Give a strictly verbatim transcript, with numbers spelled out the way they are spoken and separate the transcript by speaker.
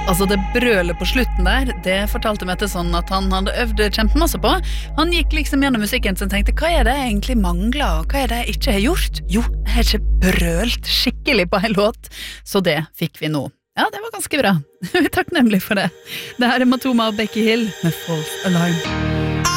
Speaker 1: Altså det brølet på slutten der, det fortalte meg til sånn at han hadde øvd kjempemasse på. Han gikk liksom gjennom musikken og tenkte, hva er det jeg egentlig mangler, og hva er det jeg ikke har gjort? Jo, jeg har ikke brølt skikkelig på en låt, så det fikk vi nå. Ja, det var ganske bra. Vi er takknemlig for det. Det her er Matoma og Becky Hill med False Alarm.